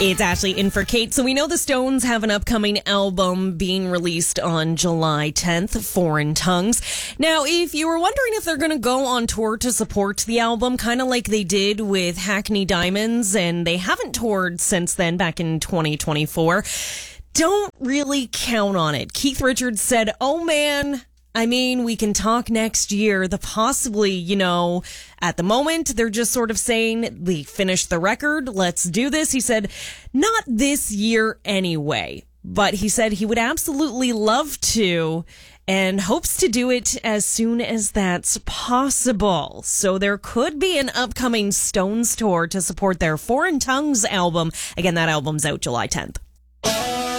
It's Ashley in for Kate. So we know the Stones have an upcoming album being released on July 10th, Foreign Tongues. Now, if you were wondering if they're going to go on tour to support the album, kind of like they did with Hackney Diamonds, and they haven't toured since then, back in 2024, don't really count on it. Keith Richards said, "Oh man, I mean, we can talk next year." Possibly, at the moment, they're just sort of saying, we finished the record, let's do this. He said, not this year anyway. But he said he would absolutely love to and hopes to do it as soon as that's possible. So there could be an upcoming Stones tour to support their Foreign Tongues album. Again, that album's out July 10th.